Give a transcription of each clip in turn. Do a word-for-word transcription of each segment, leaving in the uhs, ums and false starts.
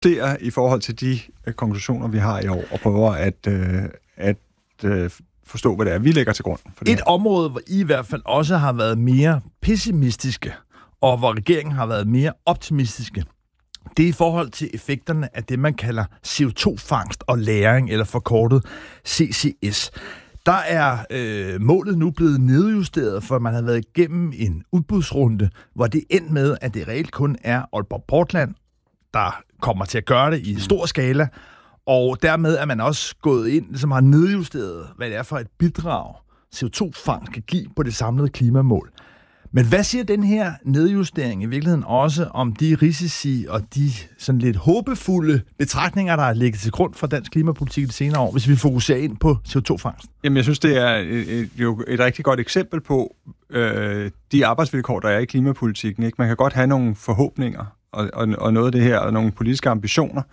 ser i forhold til de øh, konklusioner, vi har i år, og prøver at, øh, at øh, forstå, hvad det er, vi lægger til grund for det Et her. område, hvor I i hvert fald også har været mere pessimistiske, og hvor regeringen har været mere optimistiske, det er i forhold til effekterne af det, man kalder C O to fangst og lagring, eller forkortet C C S. Der er øh, målet nu blevet nedjusteret, for man har været igennem en udbudsrunde, hvor det endte med, at det reelt kun er Aalborg Portland, der kommer til at gøre det i stor skala, og dermed er man også gået ind, som har nedjusteret, hvad det er for et bidrag, C O to fangst kan give på det samlede klimamål. Men hvad siger den her nedjustering i virkeligheden også om de risici og de sådan lidt håbefulde betragtninger, der er ligget til grund for dansk klimapolitik de senere år, hvis vi fokuserer ind på C O to fangst? Jamen, jeg synes, det er et, jo et rigtig godt eksempel på øh, de arbejdsvilkår, der er i klimapolitikken. Ikke? Man kan godt have nogle forhåbninger og, og, og noget af det her, og nogle politiske ambitioner.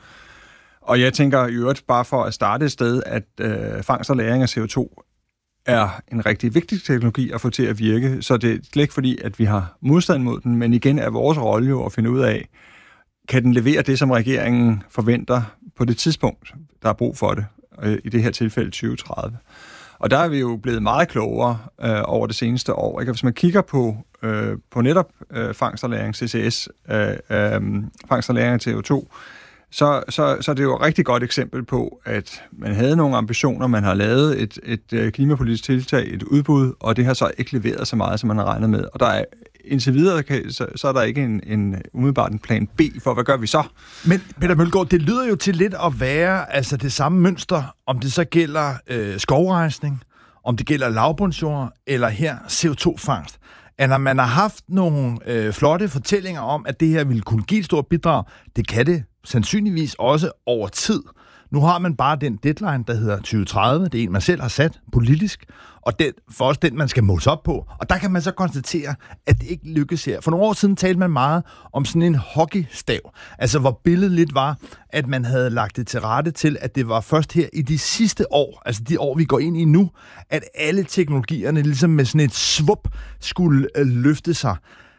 Og jeg tænker i øvrigt bare for at starte et sted, at øh, fangst og lagring af C O to er en rigtig vigtig teknologi at få til at virke, så det er slet ikke fordi, at vi har modstand mod den, men igen er vores rolle jo at finde ud af, kan den levere det, som regeringen forventer på det tidspunkt, der er brug for det, i det her tilfælde tyve tredive. Og der er vi jo blevet meget klogere øh, over det seneste år. Ikke? Hvis man kigger på, øh, på netop øh, fangst og lagring, C C S, øh, øh, fangst og lagring af C O to, Så, så, så det er jo et rigtig godt eksempel på, at man havde nogle ambitioner, man har lavet et, et, et klimapolitisk tiltag, et udbud, og det har så ikke leveret så meget, som man har regnet med. Og der er indtil videre, så, så er der ikke en, en umiddelbart en plan B for, hvad gør vi så? Men Peter Mølgaard, det lyder jo til lidt at være altså det samme mønster, om det så gælder øh, skovrejsning, om det gælder lavbundsjord, eller her C O to fangst. At når man har haft nogle øh, flotte fortællinger om, at det her ville kunne give et stort bidrag, det kan det sandsynligvis også over tid. Nu har man bare den deadline, der hedder tyve tredive. Det er en, man selv har sat politisk, og den, for os den, man skal måles op på. Og der kan man så konstatere, at det ikke lykkes her. For nogle år siden talte man meget om sådan en hockeystav. Altså, hvor billedet lidt var, at man havde lagt det til rette til, at det var først her i de sidste år, altså de år, vi går ind i nu, at alle teknologierne ligesom med sådan et svup skulle øh, løfte sig.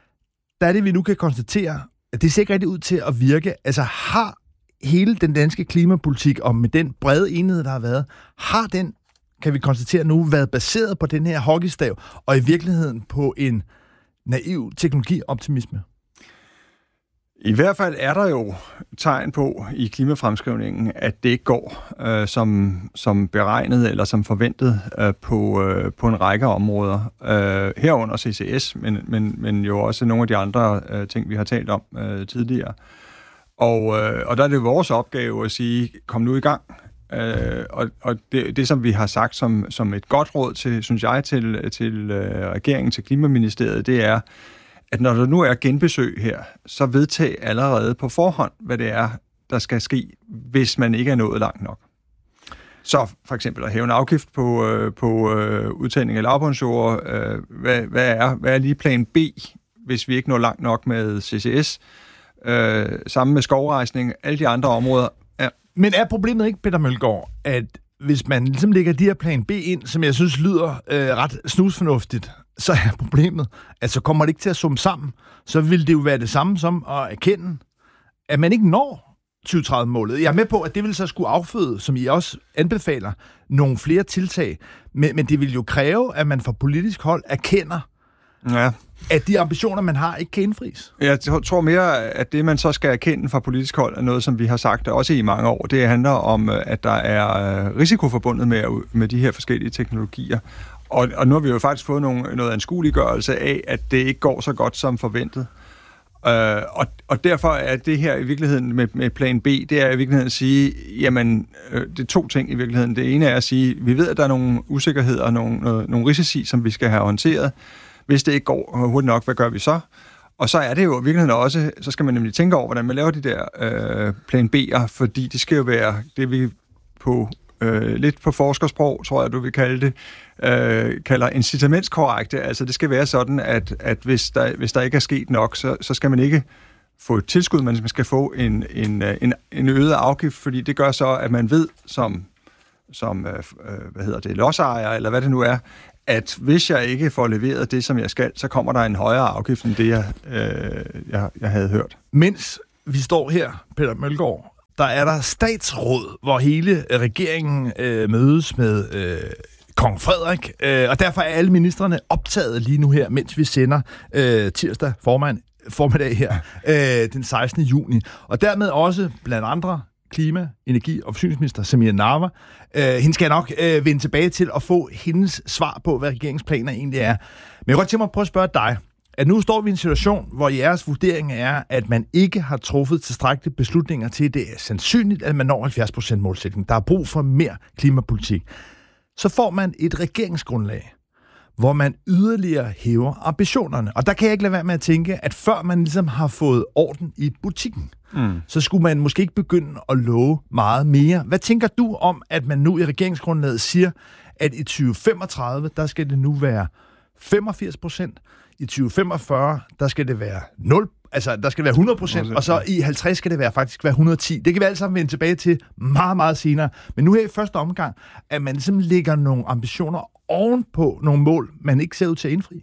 Der er det, vi nu kan konstatere, at det ser ikke rigtig ud til at virke. Altså, har hele den danske klimapolitik, og med den brede enighed, der har været, har den, kan vi konstatere nu, været baseret på den her hockeystav, og i virkeligheden på en naiv teknologioptimisme? I hvert fald er der jo tegn på i klimafremskrivningen, at det ikke går øh, som, som beregnet eller som forventet øh, på, øh, på en række områder. Øh, herunder C C S, men, men, men jo også nogle af de andre øh, ting, vi har talt om øh, tidligere. Og, øh, og der er det vores opgave at sige, kom nu i gang. Øh, og og det, det, som vi har sagt som, som et godt råd til, synes jeg, til, til øh, regeringen, til Klimaministeriet, det er, at når der nu er genbesøg her, så vedtag allerede på forhånd, hvad det er, der skal ske, hvis man ikke er nået langt nok. Så for eksempel at hæve en afgift på, øh, på øh, udtagning af lavbundsjord. Øh, hvad, hvad, er, hvad er lige plan B, hvis vi ikke når langt nok med C C S? Øh, sammen med skovrejsning, alle de andre områder. Ja. Men er problemet ikke, Peter Mølgaard, at hvis man ligesom lægger de her plan B ind, som jeg synes lyder øh, ret snusfornuftigt, så er problemet, at så kommer det ikke til at summe sammen. Så vil det jo være det samme som at erkende, at man ikke når tyve tredive-målet. Jeg er med på, at det vil så skulle afføde, som I også anbefaler, nogle flere tiltag. Men, men det vil jo kræve, at man fra politisk hold erkender, ja. at de ambitioner, man har, ikke kan indfries. Jeg tror mere, at det, man så skal erkende fra politisk hold, er noget, som vi har sagt også i mange år. Det handler om, at der er risiko forbundet med, med de her forskellige teknologier. Og, og nu har vi jo faktisk fået nogle, noget anskueliggørelse af, at det ikke går så godt som forventet. Uh, og, og derfor er det her i virkeligheden med, med plan B, det er i virkeligheden at sige, jamen, øh, det er to ting i virkeligheden. Det ene er at sige, vi ved, at der er nogle usikkerheder, nogle, øh, nogle risici, som vi skal have håndteret. Hvis det ikke går hurtigt nok, hvad gør vi så? Og så er det jo i virkeligheden også, så skal man nemlig tænke over, hvordan man laver de der øh, plan B'er, fordi det skal jo være det, vi på øh, lidt på forskersprog, tror jeg, du vil kalde det, øh, kalder incitamentskorrekte. Altså det skal være sådan, at, at hvis, der, hvis der ikke er sket nok, så, så skal man ikke få et tilskud, men man skal få en, en, en, en øget afgift, fordi det gør så, at man ved som, som øh, hvad hedder det, lodsejer, eller hvad det nu er, at hvis jeg ikke får leveret det, som jeg skal, så kommer der en højere afgift, end det, jeg, øh, jeg, jeg havde hørt. Mens vi står her, Peter Mølgaard, der er der statsråd, hvor hele regeringen øh, mødes med øh, kong Frederik, øh, og derfor er alle ministerne optaget lige nu her, mens vi sender øh, tirsdag formand, formiddag her, øh, den sekstende juni. Og dermed også blandt andre klima, energi og forsyningsminister Samira Nawa. Øh, hende skal jeg nok øh, vende tilbage til at få hendes svar på, hvad regeringsplaner egentlig er. Men jeg kan godt tænke mig at prøve at spørge dig, at nu står vi i en situation, hvor jeres vurdering er, at man ikke har truffet tilstrækkelige beslutninger til, at det er sandsynligt, at man når halvfjerds procent målsætning. Der er brug for mere klimapolitik. Så får man et regeringsgrundlag, hvor man yderligere hæver ambitionerne. Og der kan jeg ikke lade være med at tænke, at før man ligesom har fået orden i butikken, mm. så skulle man måske ikke begynde at love meget mere. Hvad tænker du om, at man nu i regeringsgrundlaget siger, at i tyve femogtredive, der skal det nu være femogfirs procent, i tyve femogfyrre, der skal det være nul, altså der skal det være hundrede procent, og så i halvtreds skal det være faktisk være et hundrede og ti. Det kan vi alle sammen vende tilbage til meget, meget senere. Men nu her i første omgang, at man ligesom lægger nogle ambitioner ovenpå nogle mål, man ikke ser ud til at indfri.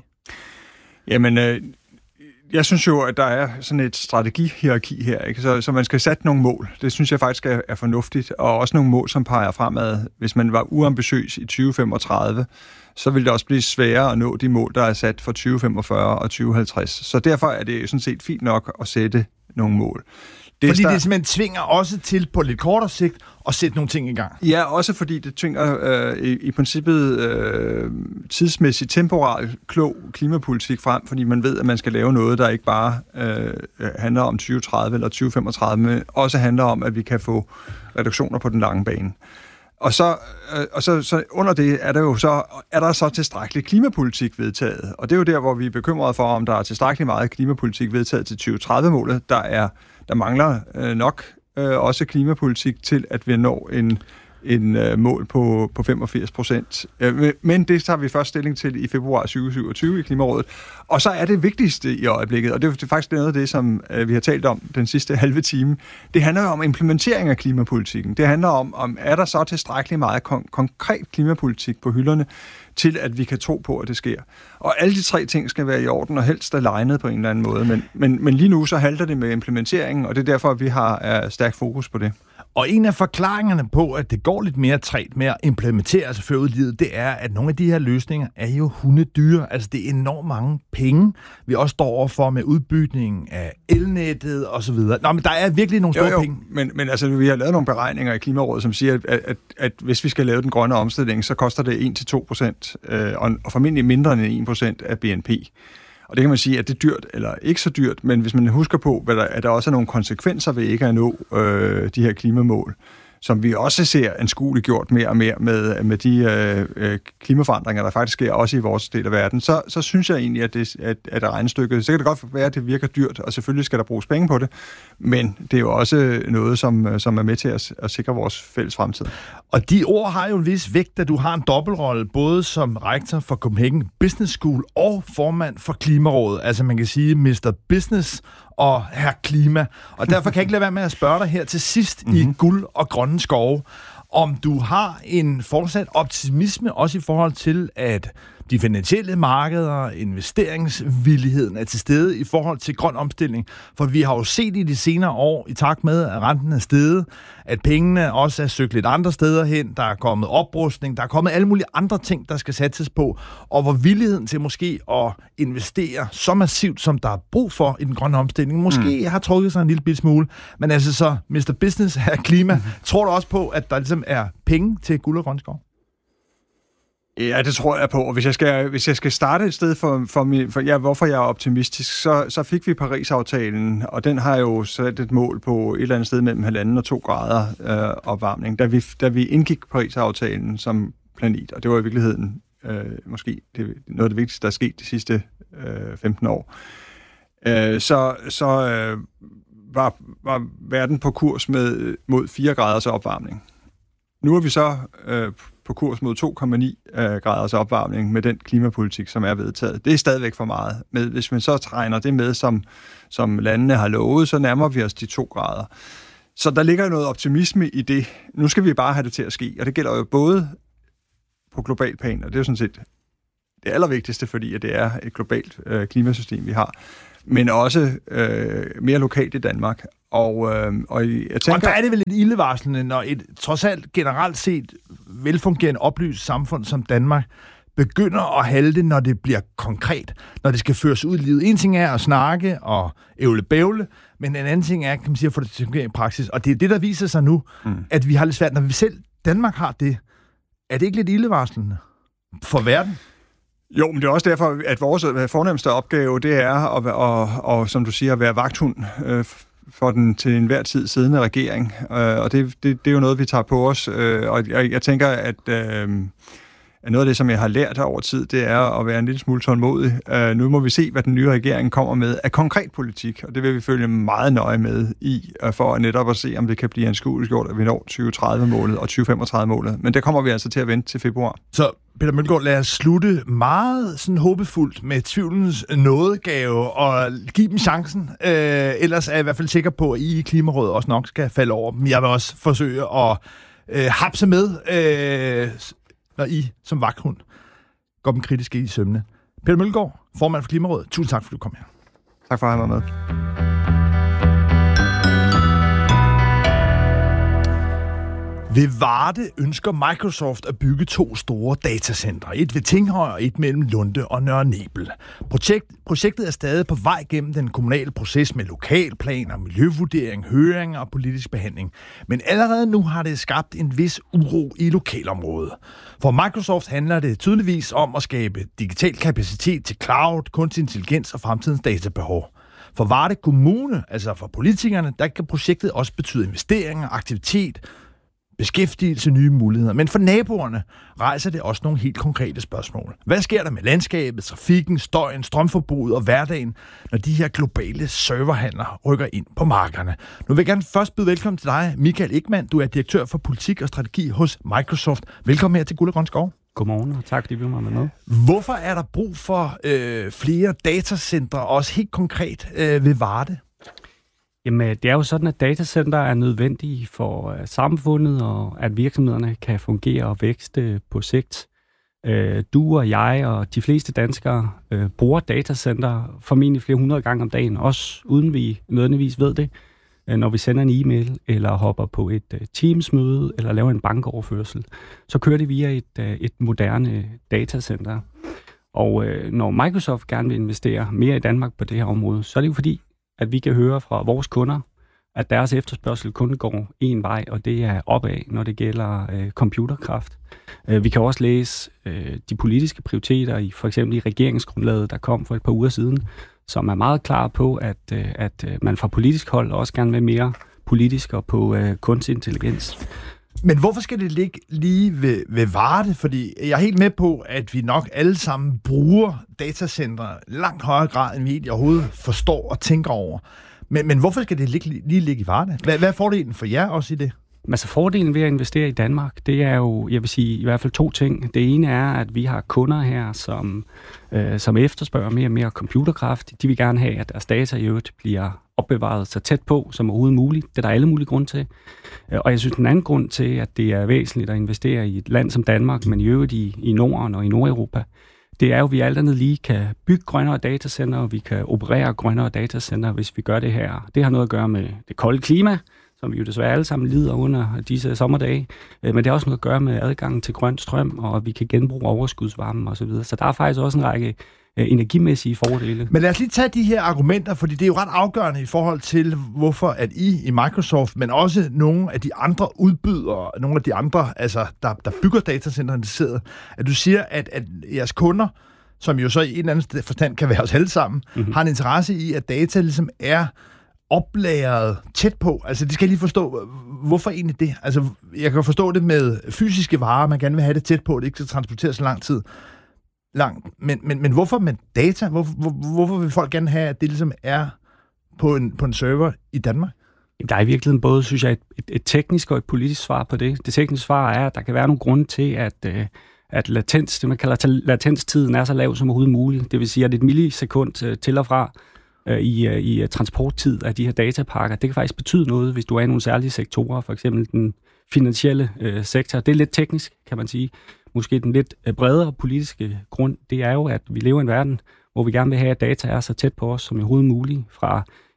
Jamen, øh, jeg synes jo, at der er sådan et strategihierarki her, ikke? Så, så man skal sætte nogle mål. Det synes jeg faktisk er, er fornuftigt, og også nogle mål, som peger fremad. Hvis man var uambitiøs i tyve femogtredive, så vil det også blive sværere at nå de mål, der er sat for tyve femogfyrre og tyve halvtreds. Så derfor er det sådan set fint nok at sætte nogle mål. Det fordi der... det simpelthen tvinger også til på lidt kortere sigt at sætte nogle ting i gang. Ja, også fordi det tvinger øh, i, i princippet øh, tidsmæssigt, temporal, klog klimapolitik frem, fordi man ved, at man skal lave noget, der ikke bare øh, handler om tyve tredive eller tyve femogtredive, men også handler om, at vi kan få reduktioner på den lange bane. Og så, øh, og så, så under det er der jo så, er der så tilstrækkelig klimapolitik vedtaget. Og det er jo der, hvor vi er bekymrede for, om der er tilstrækkelig meget klimapolitik vedtaget til tyve tredive-målet. Der, er, der mangler øh, nok øh, også klimapolitik til, at vi når en, en øh, mål på, på femogfirs procent. Øh, men det tager vi først stilling til i februar tyve syvogtyve i Klimarådet. Og så er det vigtigste i øjeblikket, og det er faktisk noget af det, som øh, vi har talt om den sidste halve time, det handler jo om implementering af klimapolitikken. Det handler om, om er der så tilstrækkeligt meget kon- konkret klimapolitik på hylderne, til at vi kan tro på, at det sker. Og alle de tre ting skal være i orden, og helst alignet på en eller anden måde. Men, men, men lige nu så halter det med implementeringen, og det er derfor, at vi har er stærkt fokus på det. Og en af forklaringerne på, at det går lidt mere trægt med at implementere, altså føre ud i livet, det er, at nogle af de her løsninger er jo hundedyre. Altså det er enormt mange penge, vi også står overfor med udbygningen af elnettet og så videre. Nå, men der er virkelig nogle store jo, jo, penge. Men, men altså, vi har lavet nogle beregninger i Klimarådet, som siger, at, at, at hvis vi skal lave den grønne omstilling, så koster det en til to procent, øh, og, og formentlig mindre end en procent af B N P. Og det kan man sige, at det er dyrt eller ikke så dyrt, men hvis man husker på, hvad der, at der også er nogle konsekvenser ved ikke at nå øh, de her klimamål, som vi også ser anskueligt gjort mere og mere med, med de øh, klimaforandringer, der faktisk sker også i vores del af verden, så, så synes jeg egentlig, at, det, at, at regnestykket, så kan det godt være, at det virker dyrt, og selvfølgelig skal der bruges penge på det, men det er jo også noget, som, som er med til at, at sikre vores fælles fremtid. Og de ord har jo en vis vægt, da du har en dobbeltrolle, både som rektor for Copenhagen Business School og formand for Klimarådet. Altså man kan sige mister Business og herr Klima. Og derfor kan jeg ikke lade være med at spørge dig her til sidst mm-hmm. i Guld og Grønne Skove, om du har en fortsat optimisme også i forhold til, at de finansielle markeder, investeringsvilligheden er til stede i forhold til grøn omstilling. For vi har jo set i de senere år, i takt med, at renten er steget, at pengene også er søgt lidt andre steder hen. Der er kommet oprustning, der er kommet alle mulige andre ting, der skal satses på. Og hvor villigheden til måske at investere så massivt, som der er brug for i den grønne omstilling, måske mm. har trukket sig en lille bit smule. Men altså så, mister Business, herr Klima, mm. tror du også på, at der ligesom er penge til Guld og Grønne Skove? Ja, det tror jeg på. Og hvis jeg skal, hvis jeg skal starte et sted for, for, min, for ja, hvorfor jeg er optimistisk, så, så fik vi Paris-aftalen, og den har jo sat et mål på et eller andet sted mellem halvanden og to grader øh, opvarmning. Da vi, da vi indgik Paris-aftalen som planet, og det var i virkeligheden øh, måske det, noget af det vigtigste, der er sket de sidste øh, femten år, øh, så, så øh, var, var verden på kurs med, mod fire graders opvarmning. Nu er vi så øh, på kurs mod to komma ni øh, graders opvarmning med den klimapolitik, som er vedtaget. Det er stadigvæk for meget. Men hvis man så træner det med, som, som landene har lovet, så nærmer vi os de to grader. Så der ligger noget optimisme i det. Nu skal vi bare have det til at ske, og det gælder jo både på global plan, og det er jo sådan set det allervigtigste, fordi at det er et globalt øh, klimasystem, vi har, men også øh, mere lokalt i Danmark. Og, øh, og jeg tænker... Og der er det vel lidt ildevarslende, når et trods alt generelt set velfungerende oplyst samfund som Danmark begynder at halte, når det bliver konkret, når det skal føres ud i livet. En ting er at snakke og ævle-bævle, men en anden ting er, kan man sige, at få det til at fungere i praksis. Og det er det, der viser sig nu, mm. at vi har lidt svært. Når vi selv Danmark har det, er det ikke lidt ildevarslende for verden? Jo, men det er også derfor, at vores fornemmeste opgave, det er at, og, og, som du siger, at være vagthund øh, for den til enhver tid siddende regering. Øh, og det, det, det er jo noget, vi tager på os. Øh, og jeg, jeg tænker, at... Øh, Noget af det, som jeg har lært over tid, det er at være en lille smule tålmodig. Uh, nu må vi se, hvad den nye regering kommer med af konkret politik, og det vil vi følge meget nøje med i, uh, for netop at se, om det kan blive anskueliggjort, at vi når tyve tredive-målet og tyve femogtredive-målet. Men det kommer vi altså til at vente til februar. Så Peter Mølgaard, lad os slutte meget sådan håbefuldt med tvivlens nådegave og give dem chancen. Uh, ellers er jeg i hvert fald sikker på, at I i Klimarådet også nok skal falde over dem. Jeg vil også forsøge at uh, hapse med... Uh, når I som vagthund går dem kritiske i sømne. Peter Mølgaard, formand for Klimarådet, tusind tak, fordi du kom her. Tak for at have mig med. Ved Varde ønsker Microsoft at bygge to store datacentre. Et ved Tinghøj og et mellem Lunde og Nørre Nebel. Projekt, projektet er stadig på vej gennem den kommunale proces med lokalplaner, miljøvurdering, høringer og politisk behandling. Men allerede nu har det skabt en vis uro i lokalområdet. For Microsoft handler det tydeligvis om at skabe digital kapacitet til cloud, kunstig intelligens og fremtidens databehov. For Varde Kommune, altså for politikerne, der kan projektet også betyde investeringer, aktivitet, beskæftigelse, nye muligheder. Men for naboerne rejser det også nogle helt konkrete spørgsmål. Hvad sker der med landskabet, trafikken, støjen, strømforbruget og hverdagen, når de her globale serverhandler rykker ind på markederne? Nu vil jeg gerne først byde velkommen til dig, Michael Ekman. Du er direktør for politik og strategi hos Microsoft. Velkommen her til Guld og Grøn Skov. Godmorgen, og tak fordi vi var med. Hvorfor er der brug for øh, flere datacentre, også helt konkret øh, ved Varde? Jamen, det er jo sådan, at datacenter er nødvendige for uh, samfundet, og at virksomhederne kan fungere og vækste på sigt. Uh, du og jeg og de fleste danskere uh, bruger datacenter formentlig flere hundrede gange om dagen, også uden vi nødvendigvis ved det, uh, når vi sender en e-mail, eller hopper på et uh, Teams-møde, eller laver en bankoverførsel. Så kører det via et, uh, et moderne datacenter. Og uh, når Microsoft gerne vil investere mere i Danmark på det her område, så er det jo fordi, at vi kan høre fra vores kunder, at deres efterspørgsel kun går en vej, og det er opad, når det gælder øh, computerkraft. Øh, vi kan også læse øh, de politiske prioriteter, i for eksempel i regeringsgrundlaget, der kom for et par uger siden, som er meget klar på, at, øh, at øh, man fra politisk hold også gerne vil mere politisk og på øh, kunstig intelligens. Men hvorfor skal det ligge lige ved, ved Varde? Fordi jeg er helt med på, at vi nok alle sammen bruger datacentre langt højere grad, end vi egentlig overhovedet forstår og tænker over. Men, men hvorfor skal det ligge, lige ligge i Varde? Hvad, hvad er fordelen for jer også i det? Altså fordelen ved at investere i Danmark, det er jo, jeg vil sige, i hvert fald to ting. Det ene er, at vi har kunder her, som, øh, som efterspørger mere og mere computerkraft. De vil gerne have, at deres data i øvrigt bliver opbevaret så tæt på som overhovedet muligt. Det er der alle mulige grunde til. Og jeg synes, den anden grund til, at det er væsentligt at investere i et land som Danmark, men i øvrigt i, i Norden og i Nordeuropa, det er jo, at vi alt andet lige kan bygge grønnere datacenter, og vi kan operere grønnere datacenter, hvis vi gør det her. Det har noget at gøre med det kolde klima, som vi jo desværre alle sammen lider under disse sommerdage. Men det har også noget at gøre med adgangen til grøn strøm, og at vi kan genbruge overskudsvarme osv. Så, så der er faktisk også en række energimæssige fordele. Men lad os lige tage de her argumenter, fordi det er jo ret afgørende i forhold til, hvorfor at I i Microsoft, men også nogle af de andre udbydere, nogle af de andre, altså, der, der bygger datacenterne, sidder, at du siger, at, at jeres kunder, som jo så i en eller anden forstand kan være os alle sammen, mm-hmm. har en interesse i, at data ligesom er oplagret tæt på. Altså, det skal jeg lige forstå. Hvorfor egentlig det? Altså, jeg kan forstå det med fysiske varer, man gerne vil have det tæt på, det ikke skal transporteres så lang tid. Langt. Men, men, men hvorfor med data? Hvorfor, hvor, hvorfor vil folk gerne have, at det ligesom er på en, på en server i Danmark? Der er i virkeligheden både, synes jeg, et, et, et teknisk og et politisk svar på det. Det tekniske svar er, at der kan være nogle grunde til, at, at latens, det man kalder latenstiden, er så lav som overhovedet muligt. Det vil sige, at et millisekund til og fra i, i transporttid af de her datapakker, det kan faktisk betyde noget, hvis du er i nogle særlige sektorer, for eksempel den finansielle øh, sektor. Det er lidt teknisk, kan man sige. Måske den lidt bredere politiske grund, det er jo, at vi lever i en verden, hvor vi gerne vil have, at data er så tæt på os som overhovedet muligt, fra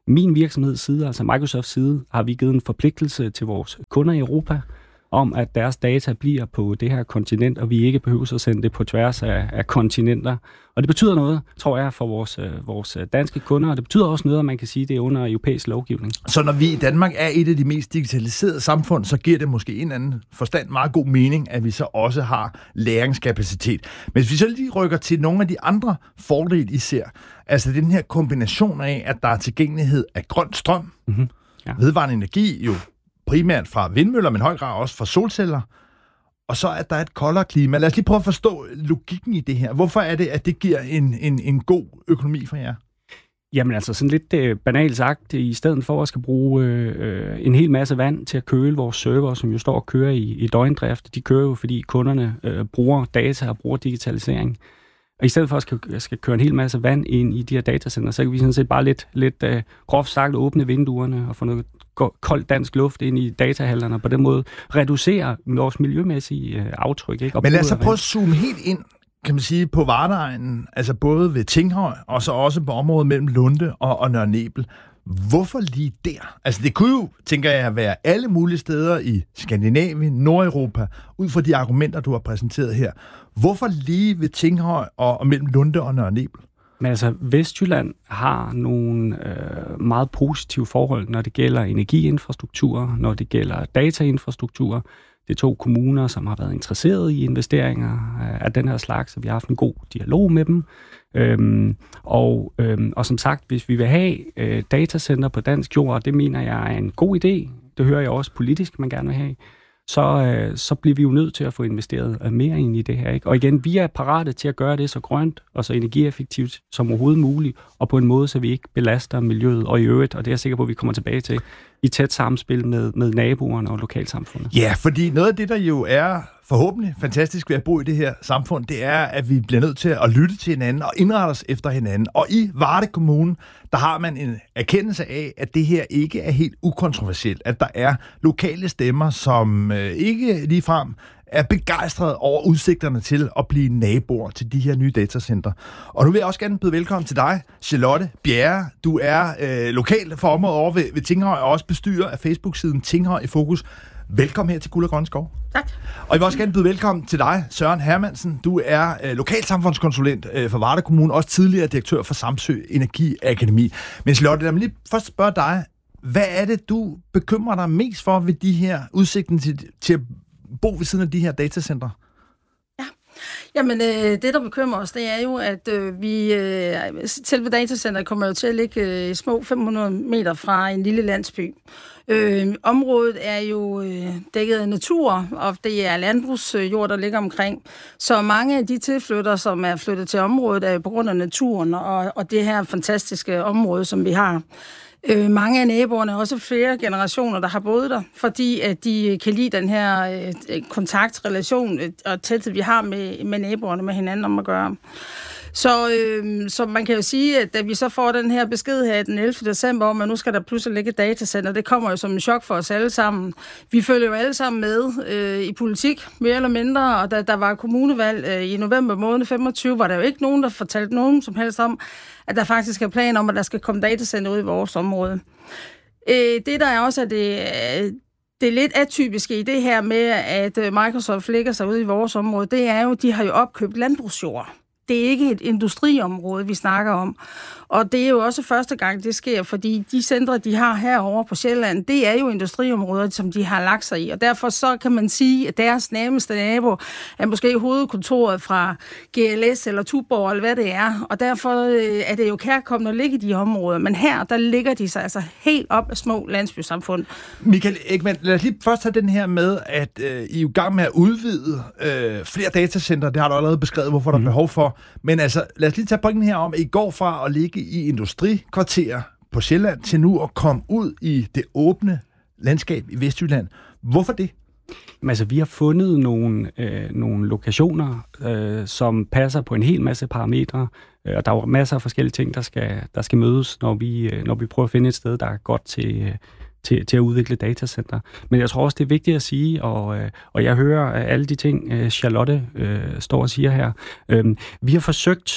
min virksomheds side, altså Microsofts side, har vi givet en forpligtelse til vores kunder i Europa, om at deres data bliver på det her kontinent, og vi ikke behøver at sende det på tværs af, af kontinenter. Og det betyder noget, tror jeg, for vores, vores danske kunder, og det betyder også noget, at man kan sige, det er under europæisk lovgivning. Så når vi i Danmark er et af de mest digitaliserede samfund, så giver det måske en anden forstand meget god mening, at vi så også har læringskapacitet. Men hvis vi så lige rykker til nogle af de andre fordele, I ser, altså den her kombination af, at der er tilgængelighed af grøn strøm, mm-hmm. ja. vedvarende energi, jo primært fra vindmøller, men i høj grad også fra solceller, og så at der er et koldere klima. Lad os lige prøve at forstå logikken i det her. Hvorfor er det, at det giver en, en, en god økonomi for jer? Jamen altså sådan lidt øh, banalt sagt, i stedet for at skal bruge øh, en hel masse vand til at køle vores server, som jo står og kører i, i døgndrift, de kører jo, fordi kunderne øh, bruger data og bruger digitalisering. Og i stedet for at skal, skal køre en hel masse vand ind i de her datacenter, så kan vi sådan set bare lidt, lidt øh, groft sagt åbne vinduerne og få noget koldt dansk luft ind i datahallerne, og på den måde reducere vores miljømæssige øh, aftryk. Ikke? Men lad os så prøve at zoome helt ind, kan man sige, på Vardeegnen, altså både ved Tinghøj, og så også på området mellem Lunde og, og Nørre Nebel. Hvorfor lige der? Altså det kunne jo, tænker jeg, være alle mulige steder i Skandinavien, Nordeuropa, ud fra de argumenter, du har præsenteret her. Hvorfor lige ved Tinghøj og, og mellem Lunde og Nørre Nebel? Men altså, Vestjylland har nogle øh, meget positive forhold, når det gælder energiinfrastruktur, når det gælder datainfrastruktur. Det er to kommuner, som har været interesseret i investeringer af den her slags, så vi har haft en god dialog med dem. Øhm, og, øhm, og som sagt, hvis vi vil have øh, datacenter på dansk jord, og det mener jeg er en god idé, det hører jeg også politisk, man gerne vil have, så, øh, så bliver vi jo nødt til at få investeret øh, mere ind i det her. Ikke? Og igen, vi er parate til at gøre det så grønt og så energieffektivt som overhovedet muligt, og på en måde, så vi ikke belaster miljøet og i øvrigt, og det er jeg sikker på, at vi kommer tilbage til, i tæt samspil med, med naboerne og lokalsamfundet. Ja, fordi noget af det, der jo er forhåbentlig fantastisk ved at bo i det her samfund, det er, at vi bliver nødt til at lytte til hinanden og indrette os efter hinanden. Og i Varde Kommune, der har man en erkendelse af, at det her ikke er helt ukontroversielt. At der er lokale stemmer, som øh, ikke ligefrem er begejstret over udsigterne til at blive naboer til de her nye datacenter. Og nu vil jeg også gerne byde velkommen til dig, Charlotte Bjerre. Du er øh, lokal for området over ved, ved Tinghøj, og også bestyrer af Facebook-siden Tinghøj i Fokus. Velkommen her til Guld og Grønne Skov. Tak. Og jeg vil også gerne byde velkommen til dig, Søren Hermansen. Du er øh, lokalsamfundskonsulent øh, for Varde Kommune, også tidligere direktør for Samsø Energiakademi. Men Charlotte, lad mig lige først spørge dig, hvad er det, du bekymrer dig mest for ved de her udsigten til, til at bo ved siden af de her datacenter? Ja, jamen øh, det, der bekymrer os, det er jo, at øh, vi øh, selve datacenteret kommer jo til at ligge øh, små fem hundrede meter fra en lille landsby. Øh, området er jo øh, dækket af natur, og det er landbrugsjord, der ligger omkring. Så mange af de tilflyttere, som er flyttet til området, er jo på grund af naturen og, og det her fantastiske område, som vi har. Øh, mange af naboerne er også flere generationer, der har boet der, fordi at de kan lide den her øh, kontaktrelation øh, og tæthed, vi har med, med naboerne, med hinanden om at gøre. Så, øh, så man kan jo sige, at da vi så får den her besked her den ellevte december om, at nu skal der pludselig ligge et datacenter, det kommer jo som en chok for os alle sammen. Vi følger jo alle sammen med øh, i politik, mere eller mindre, og da der var kommunevalg øh, i november måned femogtyve, var der jo ikke nogen, der fortalte nogen som helst om, at der faktisk er planer om, at der skal komme datacenter ud i vores område. Øh, det der er også, at det øh, Det er lidt atypiske i det her med, at Microsoft ligger sig ude i vores område, det er jo, de har jo opkøbt landbrugsjord. Det er ikke et industriområde, vi snakker om. Og det er jo også første gang, det sker, fordi de centre, de har herovre på Sjælland, det er jo industriområder, som de har lagt sig i. Og derfor så kan man sige, at deres nærmeste nabo er måske hovedkontoret fra G L S eller Tuborg, eller hvad det er. Og derfor er det jo kærkommende at ligge i de områder. Men her, der ligger de sig altså helt op af små landsbysamfund. Michael Ekman, lad os lige først have den her med, at øh, I er i gang med at udvide øh, flere datacenter. Det har du allerede beskrevet, hvorfor der er behov for. Men altså, lad os lige tage pointen her om, at I går fra at ligge i industrikvarterer på Sjælland til nu at komme ud i det åbne landskab i Vestjylland. Hvorfor det? Men altså, vi har fundet nogle, øh, nogle lokationer, øh, som passer på en hel masse parametre, øh, og der er masser af forskellige ting, der skal, der skal mødes, når vi, øh, når vi prøver at finde et sted, der er godt til, øh, til, til at udvikle datacenter. Men jeg tror også, det er vigtigt at sige, og, øh, og jeg hører alle de ting, øh, Charlotte øh, står og siger her. Øh, vi har forsøgt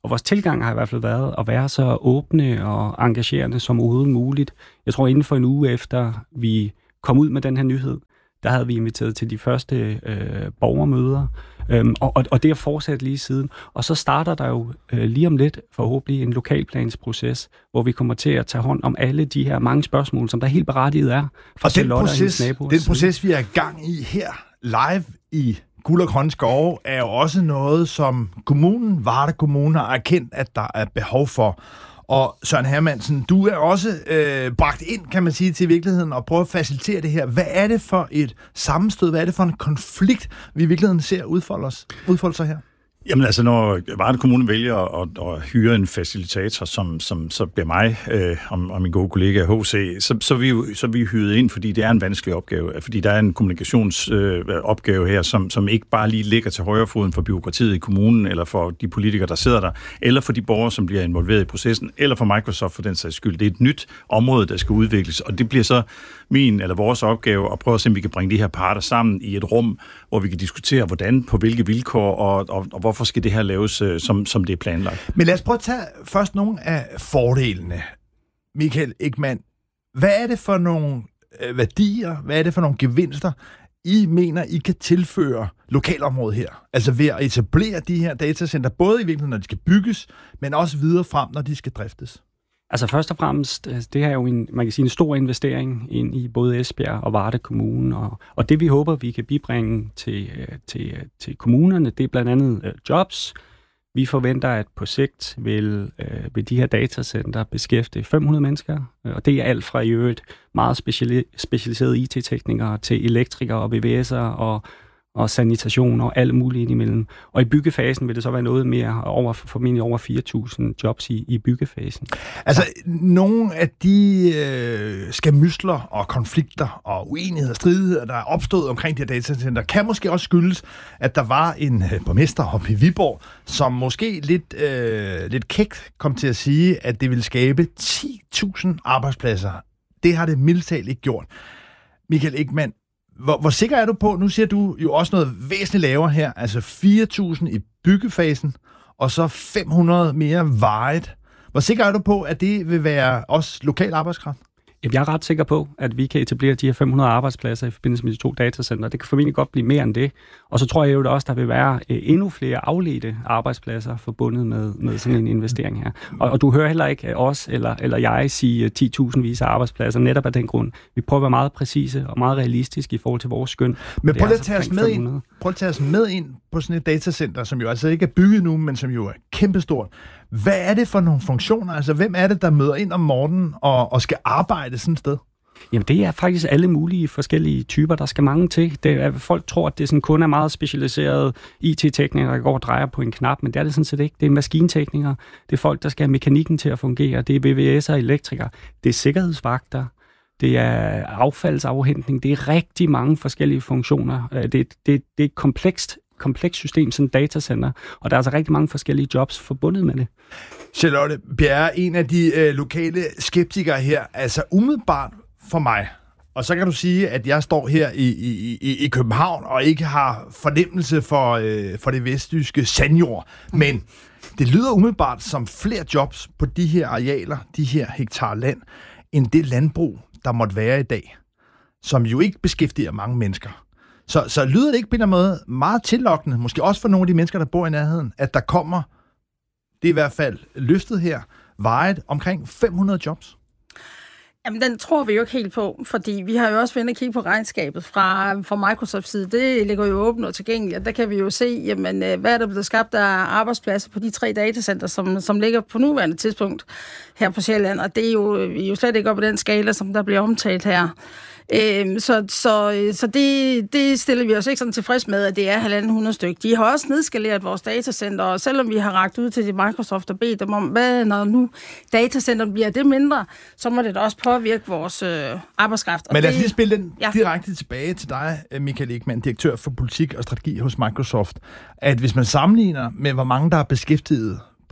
Og vores tilgang har i hvert fald været at være så åbne og engagerende som overhovedet muligt. Jeg tror, inden for en uge efter vi kom ud med den her nyhed, der havde vi inviteret til de første øh, borgermøder, øhm, og, og, og det er fortsat lige siden. Og så starter der jo øh, lige om lidt forhåbentlig en lokalplansproces, hvor vi kommer til at tage hånd om alle de her mange spørgsmål, som der helt berettiget er. Og den proces, den proces, vi er i gang i her live i Guld og Grønne Skove, er jo også noget, som kommunen, Varde Kommune, har erkendt, at der er behov for. Og Søren Hermansen, du er også øh, bragt ind, kan man sige, til virkeligheden og prøver at facilitere det her. Hvad er det for et sammenstød? Hvad er det for en konflikt, vi i virkeligheden ser udfolde, os, udfolde sig her? Jamen altså, når Varde Kommune vælger at, at hyre en facilitator, som, som så bliver mig øh, og, og min gode kollega H C, så, så, er vi jo, så er vi hyret ind, fordi det er en vanskelig opgave. Fordi der er en kommunikationsopgave øh, her, som, som ikke bare lige ligger til højrefoden for byråkratiet i kommunen, eller for de politikere, der sidder der, eller for de borgere, som bliver involveret i processen, eller for Microsoft for den sags skyld. Det er et nyt område, der skal udvikles, og det bliver så min eller vores opgave at prøve at se, om vi kan bringe de her parter sammen i et rum, hvor vi kan diskutere, hvordan, på hvilke vilkår, og, og, og hvorfor skal det her laves, øh, som, som det er planlagt. Men lad os prøve at tage først nogle af fordelene. Michael Ekman, hvad er det for nogle øh, værdier, hvad er det for nogle gevinster, I mener, I kan tilføre lokalområdet her? Altså ved at etablere de her datacenter, både i virkeligheden, når de skal bygges, men også videre frem, når de skal driftes. Altså først og fremmest, det her er jo en, man kan sige, en stor investering ind i både Esbjerg og Varde Kommune, og, og det vi håber, vi kan bibringe til, til, til kommunerne, det er blandt andet uh, jobs. Vi forventer, at på sigt vil, uh, vil de her datacenter beskæftige fem hundrede mennesker, og det er alt fra i øvrigt meget speciali- specialiserede I T-teknikere til elektrikere og V V S'ere og og sanitation og alt muligt indimellem. Og i byggefasen vil det så være noget mere, over, formentlig over fire tusind jobs i, i byggefasen. Altså, nogle af de øh, skamysler og konflikter og uenigheder og stridigheder, der er opstået omkring de her datacenter, kan måske også skyldes, at der var en øh, borgmester oppe i Viborg, som måske lidt, øh, lidt kægt kom til at sige, at det ville skabe ti tusind arbejdspladser. Det har det mildt talt ikke gjort. Michael Ekman, Hvor, hvor sikker er du på, nu siger du jo også noget væsentligt lavere her, altså fire tusind i byggefasen, og så fem hundrede mere varigt. Hvor sikker er du på, at det vil være også lokal arbejdskraft? Jeg er ret sikker på, at vi kan etablere de her fem hundrede arbejdspladser i forbindelse med de to datacenter. Det kan formentlig godt blive mere end det. Og så tror jeg jo også, der vil være endnu flere afledte arbejdspladser forbundet med, med sådan en investering her. Og, og du hører heller ikke os eller, eller jeg sige ti tusind vis af arbejdspladser netop af den grund. Vi prøver at være meget præcise og meget realistiske i forhold til vores skøn. Men prøv at tage os med ind, prøv at tage os med ind på sådan et datacenter, som jo altså ikke er bygget nu, men som jo er kæmpestort. Hvad er det for nogle funktioner? Altså, hvem er det, der møder ind om morgenen og, og skal arbejde sådan et sted? Jamen, det er faktisk alle mulige forskellige typer, der skal mange til. Det er, folk tror, at det sådan kun er meget specialiserede I T-teknikere, der går og drejer på en knap, men det er det sådan set ikke. Det er maskinteknikere, det er folk, der skal have mekanikken til at fungere, det er V V S'er, elektrikere, det er sikkerhedsvagter, det er affaldsafhentning, det er rigtig mange forskellige funktioner. Det, det, det er et komplekst kompleks system, sådan et datacenter, og der er altså rigtig mange forskellige jobs forbundet med det. Charlotte Bjerre, en af de øh, lokale skeptikere her, altså umiddelbart for mig, og så kan du sige, at jeg står her i, i, i, i København og ikke har fornemmelse for, øh, for det vestjyske sandjord, men det lyder umiddelbart som flere jobs på de her arealer, de her hektar land, end det landbrug, der måtte være i dag, som jo ikke beskæftiger mange mennesker. Så, så lyder det ikke på en eller anden måde meget tillokkende, måske også for nogle af de mennesker, der bor i nærheden, at der kommer, det er i hvert fald løftet her, vejet omkring fem hundrede jobs? Jamen, den tror vi jo ikke helt på, fordi vi har jo også været at kigge på regnskabet fra, fra Microsofts side. Det ligger jo åbent og tilgængeligt, og der kan vi jo se, jamen, hvad er der blevet skabt af arbejdspladser på de tre datacenter, som, som ligger på nuværende tidspunkt her på Sjælland, og det er jo, jo slet ikke op på den skala, som der bliver omtalt her. Øhm, så så, så det, det stiller vi os ikke sådan tilfreds med, at det er halvanden hundrede stykker. De har også nedskaleret vores datacenter, og selvom vi har rakt ud til de Microsoft og bedt dem om, hvad når nu datacenter bliver det mindre, så må det da også påvirke vores øh, arbejdskraft. Og Men lad os det, lige spille den ja. direkte tilbage til dig, Michael Ekman, direktør for politik og strategi hos Microsoft, at hvis man sammenligner med, hvor mange der er beskæftiget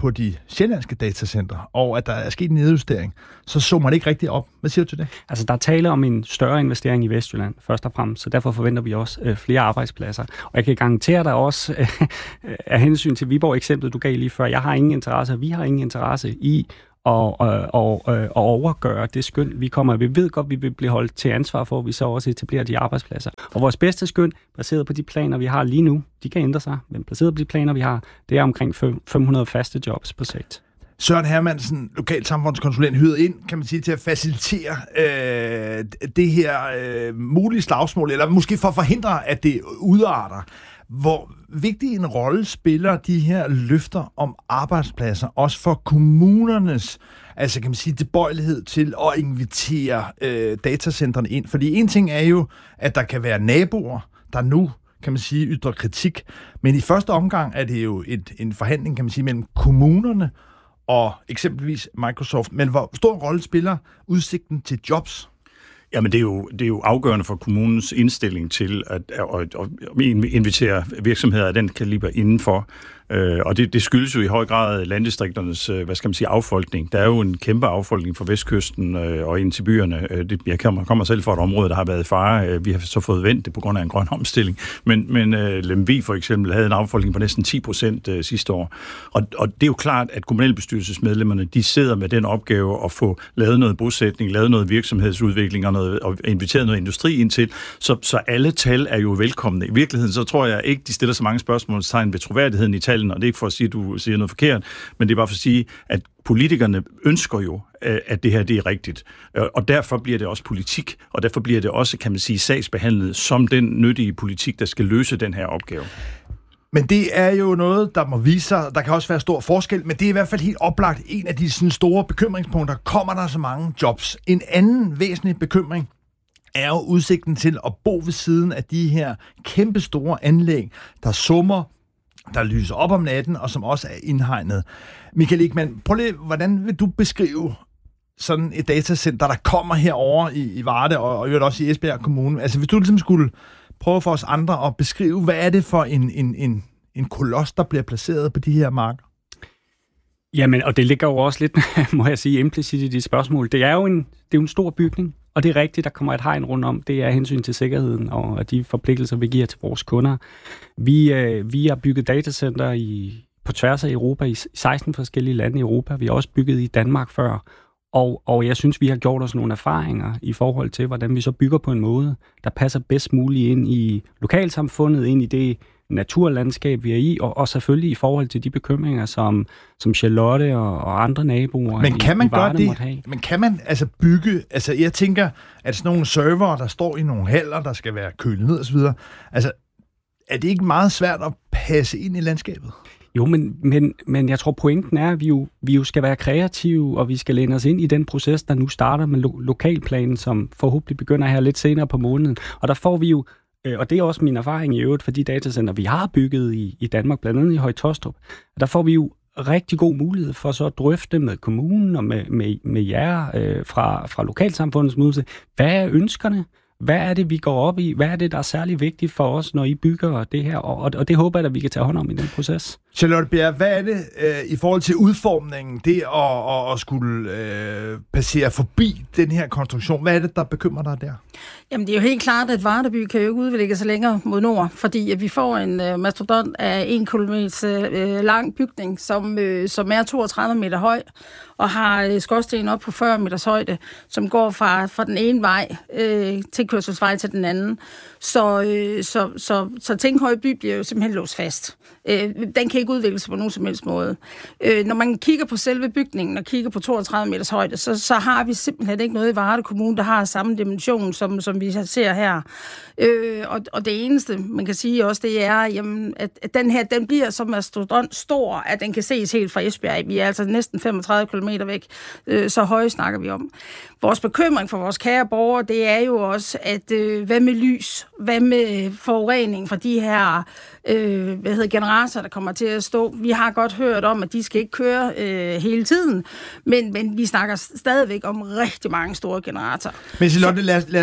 på de sjællandske datacenter, og at der er sket en nedjustering, så så man ikke rigtig op. Hvad siger du til det? Altså, der er tale om en større investering i Vestjylland, først og fremmest, så derfor forventer vi også øh, flere arbejdspladser. Og jeg kan garantere dig også, øh, af hensyn til Viborg-eksemplet, du gav lige før, jeg har ingen interesse, vi har ingen interesse i og, og, og, og overgøre det skøn, vi kommer. Vi ved godt, vi vil blive holdt til ansvar for, at vi så også etablerer de arbejdspladser. Og vores bedste skøn, baseret på de planer, vi har lige nu, de kan ændre sig, men baseret på de planer, vi har, det er omkring fem hundrede faste jobs på sigt. Søren Hermansen, lokalsamfundskonsulent, hyret ind, kan man sige, til at facilitere øh, det her øh, mulige slagsmål, eller måske for at forhindre, at det udarter. Hvor vigtig en rolle spiller de her løfter om arbejdspladser, også for kommunernes, altså kan man sige, tilbøjelighed til at invitere øh, datacentrene ind? Fordi en ting er jo, at der kan være naboer, der nu, kan man sige, ytrer kritik, men i første omgang er det jo et, en forhandling, kan man sige, mellem kommunerne og eksempelvis Microsoft. Men hvor stor rolle spiller udsigten til jobs? Jamen, det er jo, det er jo afgørende for kommunens indstilling til at, at, at, at invitere virksomheder af den kaliber indenfor. Øh, og det, det skyldes jo i høj grad landdistrikternes, hvad skal man sige, affolkning. Der er jo en kæmpe affolkning fra vestkysten øh, og ind til byerne. Øh, det, jeg kommer, kommer selv fra et område, der har været i fare. Øh, vi har så fået vendt det på grund af en grøn omstilling. Men, men øh, Lemvig for eksempel havde en affolkning på næsten ti procent øh, sidste år. Og, og det er jo klart, at kommunalbestyrelsesmedlemmerne, de sidder med den opgave at få lavet noget bosætning, lavet noget virksomhedsudvikling og, noget, og inviteret noget industri ind til. Så, så alle tal er jo velkomne. I virkeligheden så tror jeg ikke, de stiller så mange spørgsmålstegn ved troværdigheden i tallene, og det er ikke for at sige, at du siger noget forkert, men det er bare for at sige, at politikerne ønsker jo, at det her det er rigtigt. Og derfor bliver det også politik, og derfor bliver det også, kan man sige, sagsbehandlet som den nyttige politik, der skal løse den her opgave. Men det er jo noget, der må vise sig. Der kan også være stor forskel, men det er i hvert fald helt oplagt en af de sådan, store bekymringspunkter. Kommer der så mange jobs? En anden væsentlig bekymring er jo udsigten til at bo ved siden af de her kæmpe store anlæg, der summer, der lyser op om natten, og som også er indhegnet. Michael Ekman, prøv lige, hvordan vil du beskrive sådan et datacenter, der kommer herover i, i Varde, og, og også i Esbjerg Kommune? Altså, hvis du ligesom skulle prøve for os andre at beskrive, hvad er det for en, en, en, en koloss, der bliver placeret på de her marker? Jamen, og det ligger jo også lidt, må jeg sige, implicit i dit spørgsmål. Det er jo en, det er jo en stor bygning, og det er rigtigt, der kommer et hegn rundt om. Det er hensyn til sikkerheden og de forpligtelser, vi giver til vores kunder. Vi, øh, vi har bygget datacenter i, på tværs af Europa, i seksten forskellige lande i Europa. Vi har også bygget i Danmark før. Og, og jeg synes, vi har gjort os nogle erfaringer i forhold til, hvordan vi så bygger på en måde, der passer bedst muligt ind i lokalsamfundet, ind i det naturlandskab, vi er i, og, og selvfølgelig i forhold til de bekymringer, som, som Charlotte og, og andre naboer Men kan man i, i Varde gøre måtte have. det? Men kan man altså bygge, altså jeg tænker, at sådan nogle server, der står i nogle haller, der skal være kølet ned osv., altså er det ikke meget svært at passe ind i landskabet? Jo, men, men, men jeg tror, pointen er, at vi jo, vi jo skal være kreative, og vi skal læne os ind i den proces, der nu starter med lo- lokalplanen, som forhåbentlig begynder her lidt senere på måneden. Og der får vi jo, og det er også min erfaring i øvrigt for de datacenter, vi har bygget i, i Danmark, blandt andet i Høje-Taastrup, der får vi jo rigtig god mulighed for så at drøfte med kommunen og med, med, med jer øh, fra, fra lokalsamfundets mulighed. Hvad er ønskerne? Hvad er det, vi går op i? Hvad er det, der er særlig vigtigt for os, når I bygger det her? Og, og det håber jeg, at vi kan tage hånd om i den proces. Charlotte Bjerre, hvad er det øh, i forhold til udformningen, det at, at, at skulle øh, passere forbi den her konstruktion? Hvad er det, der bekymrer dig der? Jamen, det er jo helt klart, at Vardeby kan jo ikke udvikle sig længere mod nord, fordi at vi får en øh, mastodont af en kilometer øh, lang bygning, som, øh, som er toogtredive meter høj, og har øh, skorsten op på fyrre meters højde, som går fra, fra den ene vej, øh, tilkørselsvej til den anden. Så, øh, så, så, så Tinghøj by bliver jo simpelthen låst fast. Øh, den kan ikke udvikle sig på nogen som helst måde. Øh, når man kigger på selve bygningen og kigger på toogtredive meters højde, så, så har vi simpelthen ikke noget i Varde Kommune, der har samme dimension, som, som vi ser her. Øh, og, og det eneste, man kan sige også, det er, jamen, at, at den her, den bliver så mastodont stor, at den kan ses helt fra Esbjerg. Vi er altså næsten femogtredive kilometer væk, øh, så høje snakker vi om. Vores bekymring for vores kære borgere, det er jo også, at øh, hvad med lys? Hvad med forurening fra de her øh, hvad hedder, generatorer, der kommer til at stå? Vi har godt hørt om, at de skal ikke køre øh, hele tiden, men, men vi snakker stadigvæk om rigtig mange store generatorer. Men Charlotte, lad, lad os høre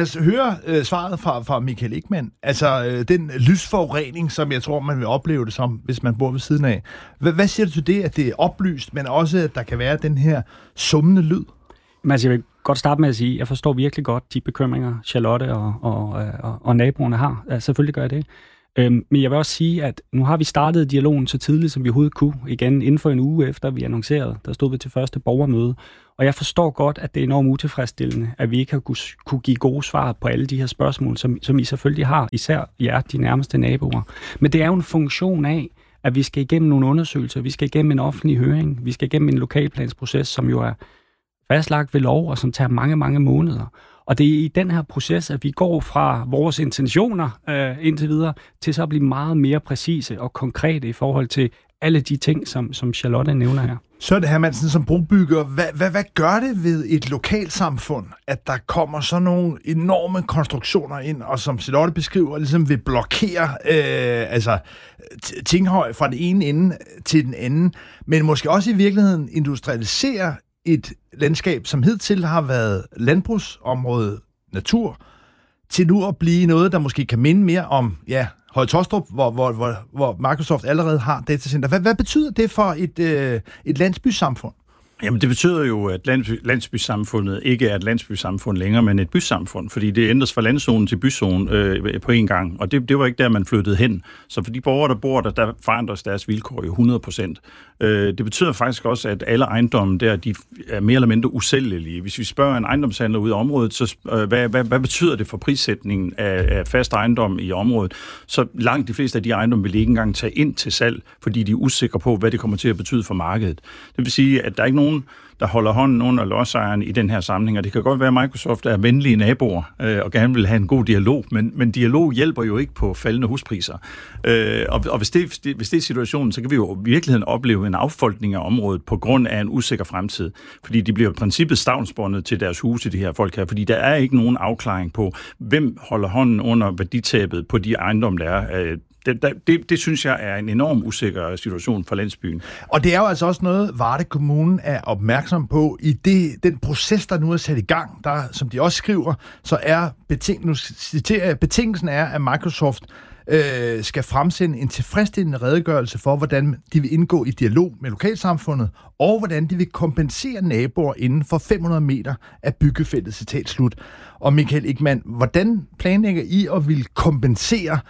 høre øh, svaret fra, fra Michael Ekman. Altså, øh, den lysforurening, som jeg tror, man vil opleve det som, hvis man bor ved siden af. H- hvad siger du til det, at det er oplyst, men også, at der kan være den her summende lyd? Men altså, jeg vil godt starte med at sige, at jeg forstår virkelig godt de bekymringer, Charlotte og, og, og, og naboerne har. Altså, selvfølgelig gør jeg det. Øhm, men jeg vil også sige, at nu har vi startet dialogen så tidligt, som vi overhovedet kunne. Igen, inden for en uge efter, vi annoncerede, der stod vi til første borgermøde. Og jeg forstår godt, at det er enormt utilfredsstillende, at vi ikke har kunne, kunne give gode svar på alle de her spørgsmål, som, som I selvfølgelig har, især jer, de nærmeste naboer. Men det er jo en funktion af, at vi skal igennem nogle undersøgelser, vi skal igennem en offentlig høring, vi skal igennem en lokalplansproces, som jo er fastlagt ved lov, og som tager mange, mange måneder. Og det er i den her proces, at vi går fra vores intentioner øh, indtil videre, til så at blive meget mere præcise og konkrete i forhold til alle de ting, som, som Charlotte nævner her. Så er det Hermansen som brobygger. Hvad, hvad, hvad gør det ved et lokalsamfund, at der kommer sådan nogle enorme konstruktioner ind, og som Charlotte beskriver, ligesom vil blokere øh, altså, Tinghøj fra den ene ende til den anden, men måske også i virkeligheden industrialisere et landskab, som hidtil har været landbrugsområde, natur, til nu at blive noget, der måske kan minde mere om, ja, Høje Taastrup, hvor, hvor, hvor, hvor Microsoft allerede har datacenter. Hvad, hvad betyder det for et, øh, et landsbysamfund? Jamen, det betyder jo, at landsby, landsbysamfundet ikke er et landsbysamfund længere, men et bysamfund, fordi det ændres fra landzone til byzone øh, på en gang, og det, det var ikke der, man flyttede hen. Så for de borgere, der bor der, der forandres deres vilkår jo hundrede procent. Øh, det betyder faktisk også, at alle ejendomme der, de er mere eller mindre usælgelige. Hvis vi spørger en ejendomshandler ud af området, så øh, hvad, hvad, hvad betyder det for prissætningen af, af fast ejendom i området? Så langt de fleste af de ejendomme vil ikke engang tage ind til salg, fordi de er usikre på, hvad det kommer til at betyde for markedet. Det vil sige, at der er ikke nogen der holder hånden under lodsejeren i den her sammenhæng, og det kan godt være, at Microsoft er venlige naboer øh, og gerne vil have en god dialog, men, men dialog hjælper jo ikke på faldende huspriser. Øh, og og hvis, det, hvis det er situationen, så kan vi jo i virkeligheden opleve en affolkning af området på grund af en usikker fremtid, fordi de bliver i princippet stavnsbåndet til deres huse, de her folk her, fordi der er ikke nogen afklaring på, hvem holder hånden under værditabet på de ejendomme, der er. Øh, Det, det, det synes jeg er en enorm usikker situation for landsbyen. Og det er jo altså også noget, Varde Kommune er opmærksom på i det, den proces, der nu er sat i gang. Der, som de også skriver, så er beting, nu citerer jeg, betingelsen er, at Microsoft øh, skal fremsende en tilfredsstillende redegørelse for, hvordan de vil indgå i dialog med lokalsamfundet, og hvordan de vil kompensere naboer inden for fem hundrede meter af byggefeltet, citat slut. Og Michael Ekman, hvordan planlægger I at vil kompensere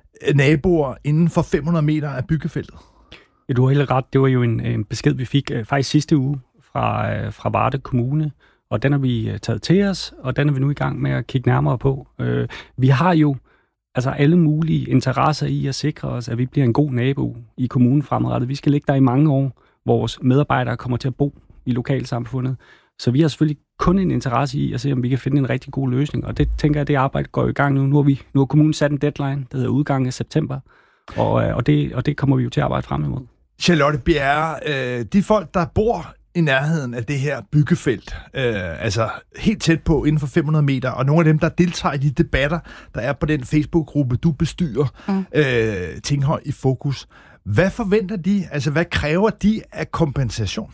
naboer inden for fem hundrede meter af byggefeltet? Ja, du har helt ret. Det var jo en, en besked, vi fik uh, faktisk sidste uge fra, uh, fra Varde Kommune, og den har vi uh, taget til os, og den er vi nu i gang med at kigge nærmere på. Uh, vi har jo altså alle mulige interesser i at sikre os, at vi bliver en god nabo i kommunen fremadrettet. Vi skal ligge der i mange år. Vores medarbejdere kommer til at bo i lokalsamfundet. Så vi har selvfølgelig kun en interesse i at se, om vi kan finde en rigtig god løsning. Og det tænker jeg, det arbejde går i gang nu. Nu har, vi, nu har kommunen sat en deadline, der hedder udgangen af september. Og, og, det, og det kommer vi jo til at arbejde frem imod. Charlotte Bjerre, øh, de folk, der bor i nærheden af det her byggefelt, øh, altså helt tæt på, inden for fem hundrede meter, og nogle af dem, der deltager i de debatter, der er på den Facebook-gruppe, du bestyrer, mm. øh, Tinghøj i fokus. Hvad forventer de? Altså, hvad kræver de af kompensation?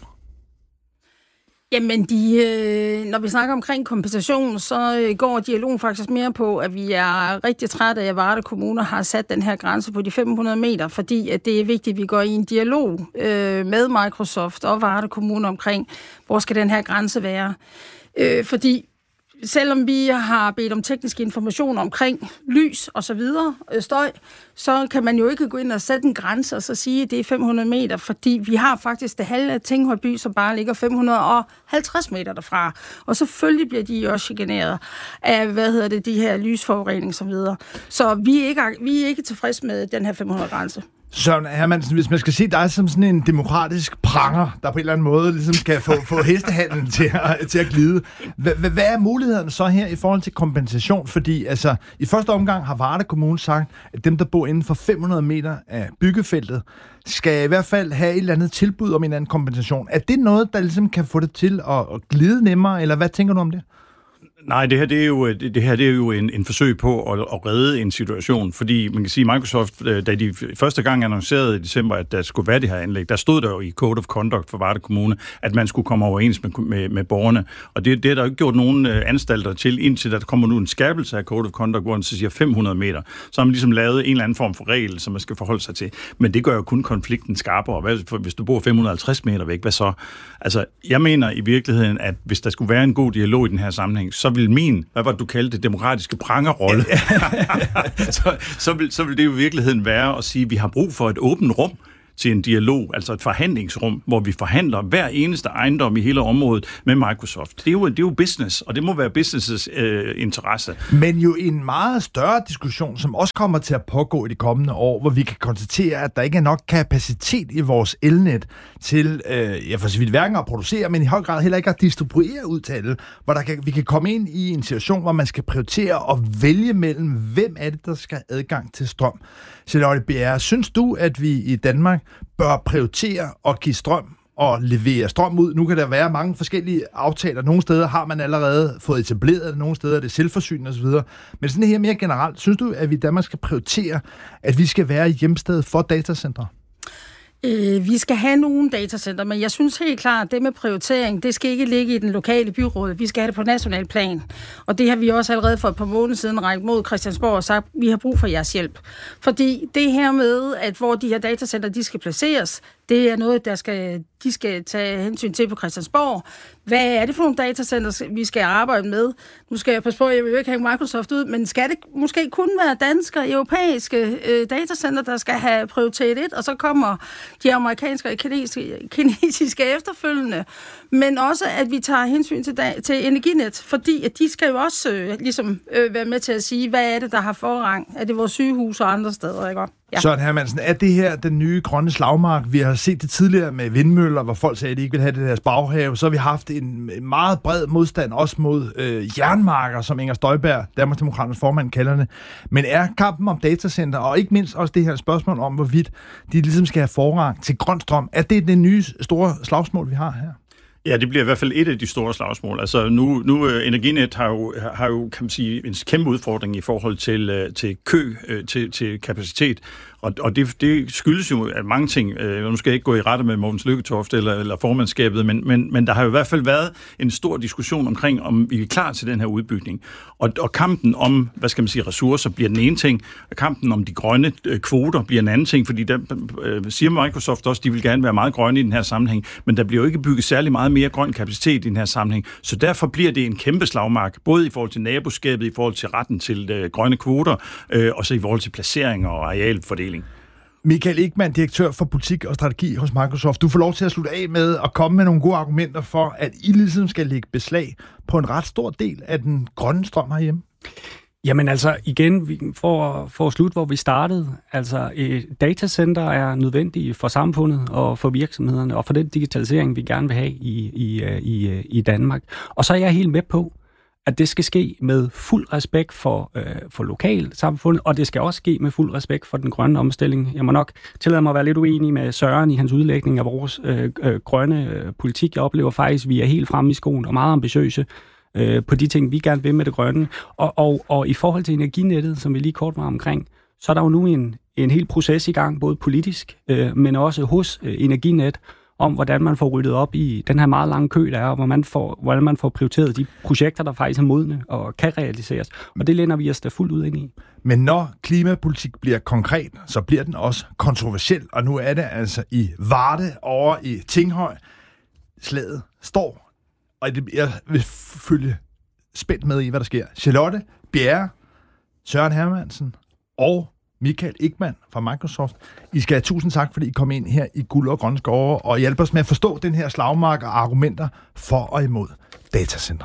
Jamen, de, øh, når vi snakker omkring kompensation, så øh, går dialogen faktisk mere på, at vi er rigtig trætte af, at Varde Kommune har sat den her grænse på de fem hundrede meter, fordi at det er vigtigt, at vi går i en dialog øh, med Microsoft og Varde Kommune omkring, hvor skal den her grænse være. Øh, fordi selvom vi har bedt om teknisk information omkring lys og så videre, øh, støj, så kan man jo ikke gå ind og sætte en grænse og så sige, at det er fem hundrede meter, fordi vi har faktisk det halve af Tinghøj by, som bare ligger fem hundrede og halvtreds meter derfra. Og selvfølgelig bliver de også generet af, hvad hedder det, de her lysforurening og så videre. Så vi er ikke, vi er ikke tilfredse med den her fem hundrede grænse. Søren Hermansen, hvis man skal se dig som sådan en demokratisk pranger, der på en eller anden måde ligesom skal få, få hestehandlen til at, til at glide, hvad, hvad er mulighederne så her i forhold til kompensation? Fordi altså, i første omgang har Varde Kommune sagt, at dem, der bor inden for fem hundrede meter af byggefeltet, skal i hvert fald have et eller andet tilbud om en eller anden kompensation. Er det noget, der ligesom kan få det til at, at glide nemmere, eller hvad tænker du om det? Nej, det her, det er jo, det her det er jo en, en forsøg på at, at redde en situation, fordi man kan sige, Microsoft, da de første gang annoncerede i december, at der skulle være det her anlæg, der stod der jo i Code of Conduct for Varde Kommune, at man skulle komme overens med, med, med borgerne. Og det, det er der jo ikke gjort nogen anstalter til, indtil der kommer nu en skærpelse af Code of Conduct, hvor den så siger fem hundrede meter. Så har man ligesom lavet en eller anden form for regel, som man skal forholde sig til. Men det gør jo kun konflikten skarpere. Hvad, hvis du bor fem hundrede og halvtreds meter væk, hvad så? Altså, jeg mener i virkeligheden, at hvis der skulle være en god dialog i den her sammenhæng, så vil min, hvad var det, du kaldte det, demokratiske prangerrolle, så, så, vil, så vil det jo i virkeligheden være at sige, at vi har brug for et åbent rum til en dialog, altså et forhandlingsrum, hvor vi forhandler hver eneste ejendom i hele området med Microsoft. Det er jo, det er jo business, og det må være business' øh, interesse. Men jo en meget større diskussion, som også kommer til at pågå i de kommende år, hvor vi kan konstatere, at der ikke er nok kapacitet i vores elnet til, øh, ja, for så vidt hverken at producere, men i høj grad heller ikke at distribuere ud til alle, hvor der kan, vi kan komme ind i en situation, hvor man skal prioritere og vælge mellem, hvem er det, der skal have adgang til strøm. Charlotte Bjerre, synes du, at vi i Danmark bør prioritere at give strøm og levere strøm ud? Nu kan der være mange forskellige aftaler. Nogle steder har man allerede fået etableret det, nogle steder er det selvforsynende osv. Men sådan her mere generelt, synes du, at vi i Danmark skal prioritere, at vi skal være hjemsted for datacentre? Øh, vi skal have nogle datacenter, men jeg synes helt klart, at det med prioritering, det skal ikke ligge i den lokale byråd. Vi skal have det på national plan. Og det har vi også allerede for et par måneder siden rækket mod Christiansborg og sagt, at vi har brug for jeres hjælp. Fordi det her med, at hvor de her datacenter, de skal placeres, det er noget, der skal, de skal tage hensyn til på Christiansborg. Hvad er det for nogle datacenter, vi skal arbejde med? Nu skal jeg passe på, jeg vil jo ikke have Microsoft ud, men skal det måske kun være danske og europæiske øh, datacenter, der skal have prioritet et, og så kommer de amerikanske og kinesiske, kinesiske efterfølgende. Men også, at vi tager hensyn til, til Energinet, fordi at de skal jo også øh, ligesom, øh, være med til at sige, hvad er det, der har forrang? Er det vores sygehus og andre steder, ikke? Ja. Søren Hermansen, er det her den nye grønne slagmark? Vi har set det tidligere med vindmøller, hvor folk sagde, at de ikke ville have det deres baghave. Så har vi haft en meget bred modstand også mod øh, jernmarker, som Inger Støjberg, Danmarksdemokraternes formand, kalder det. Men er kampen om datacenter, og ikke mindst også det her spørgsmål om, hvorvidt de ligesom skal have forrang til grøn strøm, er det det nye store slagsmål, vi har her? Ja, det bliver i hvert fald et af de store slagsmål. Altså nu, nu uh, Energinet har jo, har jo, kan man sige, en kæmpe udfordring i forhold til, uh, til kø, uh, til, til kapacitet. Og, og det, det skyldes jo af mange ting. Uh, nu skal jeg ikke gå i rette med Mogens Lykketoft eller, eller formandskabet, men, men, men der har jo i hvert fald været en stor diskussion omkring, om vi er klar til den her udbygning. Og, og kampen om, hvad skal man sige, ressourcer bliver den ene ting, og kampen om de grønne uh, kvoter bliver en anden ting, fordi der uh, siger Microsoft også, de vil gerne være meget grønne i den her sammenhæng, men der bliver jo ikke bygget særlig meget mere grøn kapacitet i den her sammenhæng. Så derfor bliver det en kæmpe slagmark, både i forhold til naboskabet, i forhold til retten til øh, grønne kvoter, øh, og så i forhold til placering og arealfordeling. Michael Ekman, direktør for politik og strategi hos Microsoft. Du får lov til at slutte af med at komme med nogle gode argumenter for, at I ligesom skal lægge beslag på en ret stor del af den grønne strøm herhjemme. Jamen altså, igen, for, for at slutte, hvor vi startede, altså et datacenter er nødvendigt for samfundet og for virksomhederne, og for den digitalisering, vi gerne vil have i, i, i, i Danmark. Og så er jeg helt med på, at det skal ske med fuld respekt for, øh, for lokalsamfundet, og det skal også ske med fuld respekt for den grønne omstilling. Jeg må nok tillade mig at være lidt uenig med Søren i hans udlægning af vores øh, øh, grønne øh, politik. Jeg oplever faktisk, at vi er helt fremme i skoen og meget ambitiøse øh, på de ting, vi gerne vil med det grønne. Og, og, og i forhold til energinettet, som vi lige kort var omkring, så er der jo nu en, en hel proces i gang, både politisk, øh, men også hos øh, Energinet, om hvordan man får ryddet op i den her meget lange kø, der er, og hvor man får, hvordan man får prioriteret de projekter, der faktisk er modne og kan realiseres. Og det lænder vi os da fuldt ud ind i. Men når klimapolitik bliver konkret, så bliver den også kontroversiel, og nu er det altså i Varde over i Tinghøj. Slaget står, og jeg vil følge spændt med i, hvad der sker. Charlotte Bjerre, Søren Hermansen og Michael Ekman fra Microsoft. I skal have tusind tak, fordi I kom ind her i Guld og Grønne Skove og hjælper os med at forstå den her slagmark og argumenter for og imod datacenter.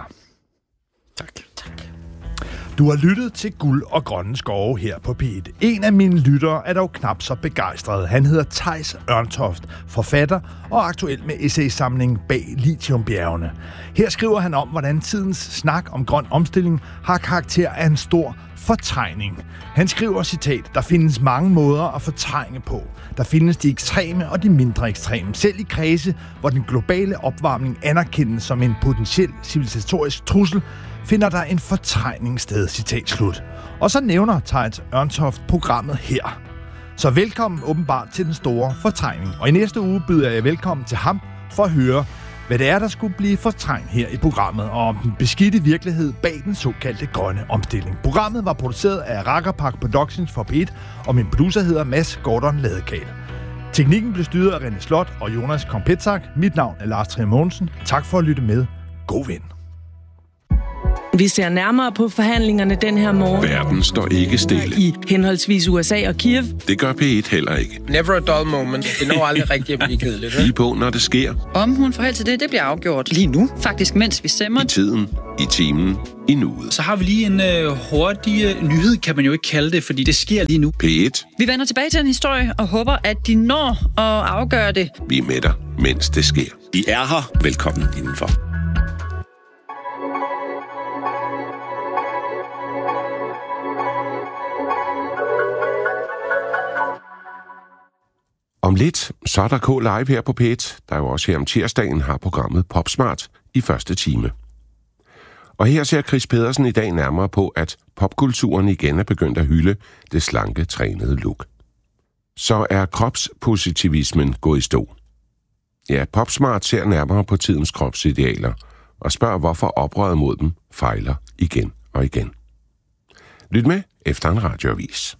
Tak. Tak. Du har lyttet til Guld og Grønne Skove her på P et. En af mine lyttere er dog knap så begejstret. Han hedder Theis Ørntoft, forfatter og aktuel med essaysamlingen Bag Lithiumbjergene. Her skriver han om, hvordan tidens snak om grøn omstilling har karakter af en stor fortrængning. Han skriver, citat, der findes mange måder at fortrænge på. Der findes de ekstreme og de mindre ekstreme. Selv i kredse, hvor den globale opvarmning anerkendes som en potentiel civilisatorisk trussel, finder der en fortrængning sted, citat slut. Og så nævner Theis Ørntoft programmet her. Så velkommen åbenbart til den store fortrængning. Og i næste uge byder jeg velkommen til ham for at høre, hvad det er, der skulle blive fortrængt her i programmet, og om den beskidte virkelighed bag den såkaldte grønne omstilling. Programmet var produceret af Rakkerpark Productions for P et, og min producer hedder Mads Gordon Ladekal. Teknikken blev styret af René Slot og Jonas Kompetsak. Mit navn er Lars Trier Mogensen. Tak for at lytte med. God ven. Vi ser nærmere på forhandlingerne den her morgen. Verden står ikke stille. I henholdsvis U S A og Kiev. Det gør P et heller ikke. Never a dull moment. Det når aldrig rigtig at blive kedeligt. Lige på, når det sker. Om hun får held til det, det bliver afgjort lige nu. Faktisk, mens vi stemmer. I tiden, i timen, i nuet. Så har vi lige en øh, hurtig øh, nyhed, kan man jo ikke kalde det, fordi det sker lige nu. P et. Vi vender tilbage til en historie og håber, at de når at afgøre det. Vi er med dig, mens det sker. I er her. Velkommen indenfor. Om lidt, så er der K-Live her på P et, der jo også her om tirsdagen har programmet Popsmart i første time. Og her ser Chris Pedersen i dag nærmere på, at popkulturen igen er begyndt at hylde det slanke, trænede look. Så er kropspositivismen gået i stå. Ja, Popsmart ser nærmere på tidens kropsidealer og spørger, hvorfor oprøret mod dem fejler igen og igen. Lyt med efter en radioavis.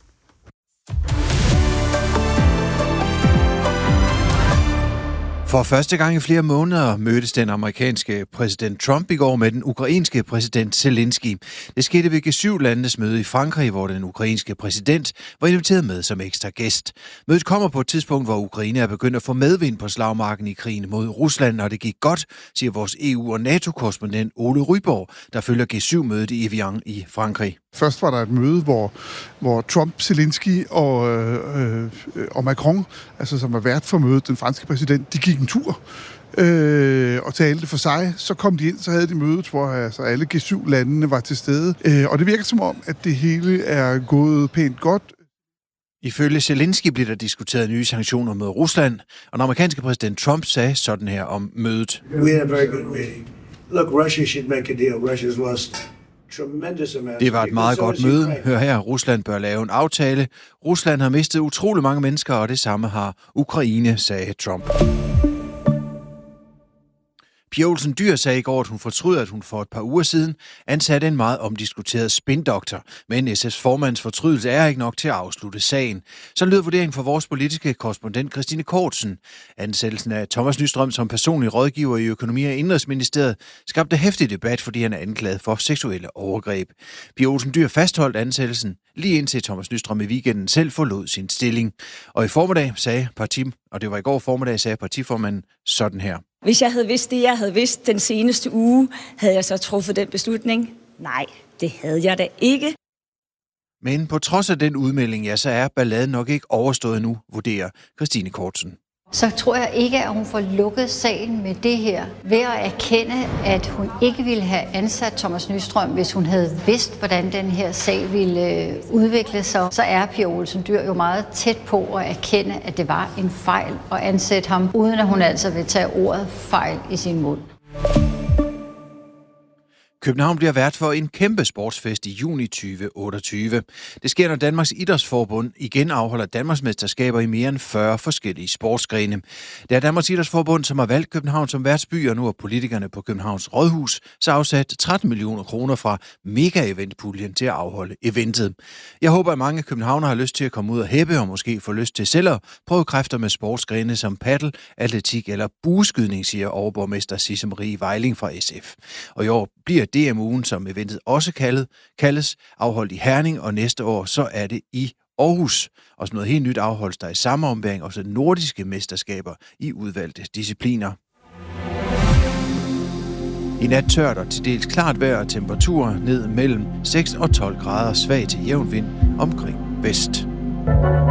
For første gang i flere måneder mødtes den amerikanske præsident Trump i går med den ukrainske præsident Zelensky. Det skete ved G syv-landenes møde i Frankrig, hvor den ukrainske præsident var inviteret med som ekstra gæst. Mødet kommer på et tidspunkt, hvor Ukraine er begyndt at få medvind på slagmarken i krigen mod Rusland, og det gik godt, siger vores E U- og NATO-korrespondent Ole Ryborg, der følger G syv-mødet i Evian i Frankrig. Først var der et møde, hvor, hvor Trump, Zelensky og, øh, og Macron, altså som var vært for mødet, den franske præsident, de gik en tur øh, og talte for sig. Så kom de ind, så havde de mødet, hvor altså, alle G syv-landene var til stede. Øh, og det virker som om, at det hele er gået pænt godt. Ifølge Zelensky blev der diskuteret nye sanktioner mod Rusland, og den amerikanske præsident Trump sagde sådan her om mødet. We had a very good meeting. Look, Russia should make a deal. Russia's lost. Det var et meget godt møde. Hør her, Rusland bør lave en aftale. Rusland har mistet utrolig mange mennesker, og det samme har Ukraine, sagde Trump. Pia Olsen Dyhr sagde i går, at hun fortryder, at hun for et par uger siden ansatte en meget omdiskuteret spindoktor. Men S F's formands fortrydelse er ikke nok til at afslutte sagen. Så lød vurderingen fra vores politiske korrespondent Christine Kortsen. Ansættelsen af Thomas Nystrøm som personlig rådgiver i Økonomi- og Indenrigsministeriet skabte heftig debat, fordi han er anklaget for seksuelle overgreb. Pia Olsen Dyhr fastholdt ansættelsen, lige indtil Thomas Nystrøm i weekenden selv forlod sin stilling. Og i formiddag sagde parti, og det var i går formiddag, sagde partiformanden sådan her. Hvis jeg havde vidst det, jeg havde vidst den seneste uge, havde jeg så truffet den beslutning? Nej, det havde jeg da ikke. Men på trods af den udmelding, ja, så er balladen nok ikke overstået nu, vurderer Christine Kortsen. Så tror jeg ikke, at hun får lukket sagen med det her, ved at erkende, at hun ikke ville have ansat Thomas Nystrøm, hvis hun havde vidst, hvordan den her sag ville udvikle sig. Så er Pia Olsen Dyhr jo meget tæt på at erkende, at det var en fejl at ansætte ham, uden at hun altså vil tage ordet fejl i sin mund. København bliver vært for en kæmpe sportsfest i juni tyve otteogtyve. Det sker, når Danmarks Idrætsforbund igen afholder Danmarksmesterskaber i mere end fyrre forskellige sportsgrene. Det er Danmarks Idrætsforbund, som har valgt København som værtsby, og nu har politikerne på Københavns Rådhus så afsat tretten millioner kroner fra mega-eventpuljen til at afholde eventet. Jeg håber, at mange københavnere har lyst til at komme ud og hæppe, og måske få lyst til selv at prøve kræfter med sportsgrene som paddle, atletik eller bueskydning, siger overborgmester Sisse Marie Vejling fra S F. Og i år bliver D M-ugen, som eventet også kaldet, kaldes, afholdt i Herning, og næste år så er det i Aarhus. Og sådan noget helt nyt afholdes der i samme ombæring også nordiske mesterskaber i udvalgte discipliner. I nat tørt og til dels klart vejr og temperaturer ned mellem seks og tolv grader, svag til jævn vind omkring vest.